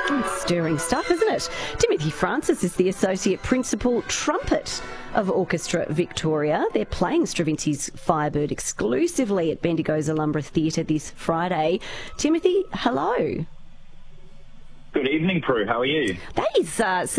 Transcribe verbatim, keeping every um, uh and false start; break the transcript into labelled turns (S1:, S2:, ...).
S1: Stirring stuff, isn't it? Timothy Francis is the Associate Principal Trumpet of Orchestra Victoria. They're playing Stravinsky's Firebird exclusively at Bendigo's Alumbra Theatre this Friday. Timothy, hello.
S2: Good evening, Prue. How are you?
S1: That is uh,